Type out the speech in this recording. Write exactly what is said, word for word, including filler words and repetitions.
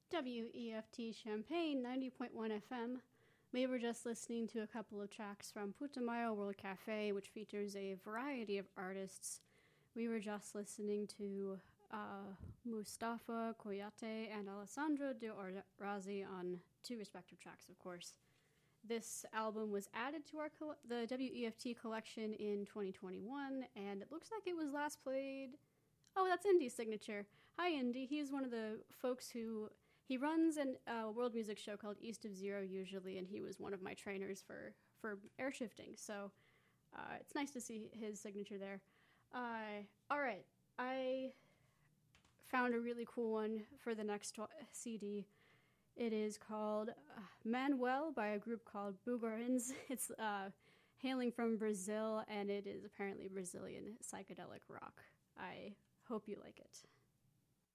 W E F T Champaign ninety point one F M. We were just listening to a couple of tracks from Putumayo World Cafe, which features a variety of artists. We were just listening to uh, Mustafa Koyate and Alessandro de Orazi on two respective tracks, of course. This album was added to our col- the W E F T collection in twenty twenty-one, and it looks like it was last played... Oh, that's Indy's signature. Hi, Indy. He's one of the folks who... He runs a uh, world music show called East of Zero usually, and he was one of my trainers for, for airshifting, so uh, it's nice to see his signature there. Uh, all right, I found a really cool one for the next C D. It is called uh, Manuel by a group called Bugarins. It's uh, hailing from Brazil, and it is apparently Brazilian psychedelic rock. I hope you like it.